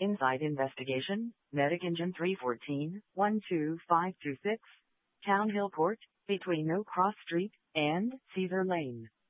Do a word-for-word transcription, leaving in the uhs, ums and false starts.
Inside investigation, Medic Engine three fourteen, one two five two six, Town Hill Court, between No Cross Street and Caesar Lane.